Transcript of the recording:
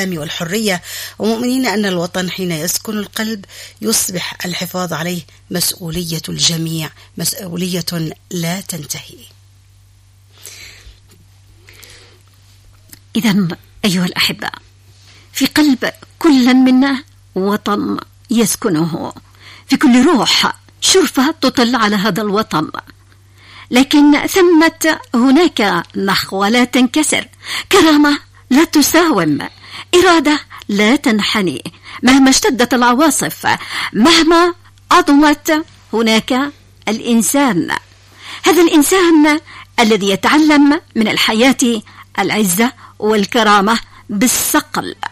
الإسلام والحرية، ومؤمنين أن الوطن حين يسكن القلب يصبح الحفاظ عليه مسؤولية الجميع، مسؤولية لا تنتهي. إذن أيها الأحبة، في قلب كل منا وطن يسكنه، في كل روح شرفة تطل على هذا الوطن، لكن ثمة هناك نخوة لا تنكسر، كرامة لا تساوم، إرادة لا تنحني مهما اشتدت العواصف، مهما عظمت. هناك الإنسان، هذا الإنسان الذي يتعلم من الحياة العزة والكرامة بالصقل.